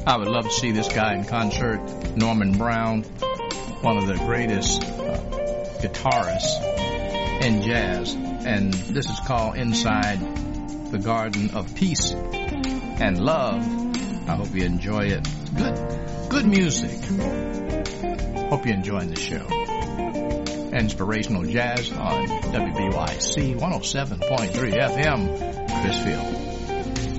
I would love to see this guy in concert, Norman Brown, one of the greatest guitarists in jazz. And this is called Inside the Garden of Peace and Love. I hope you enjoy it. Good music. Hope you're enjoying the show. Inspirational Jazz on WBYC 107.3 FM, Chrisfield.